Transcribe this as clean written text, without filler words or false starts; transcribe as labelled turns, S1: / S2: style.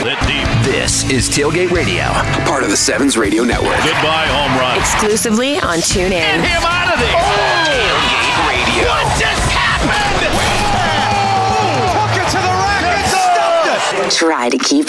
S1: Hit deep.
S2: This is Tailgate Radio, part of the Sevens Radio Network.
S1: Goodbye, home run.
S3: Exclusively on TuneIn.
S1: Get him out of there.
S2: Tailgate Radio.
S1: What just happened?
S4: Took it to the rack and stuffed it.
S3: Try to keep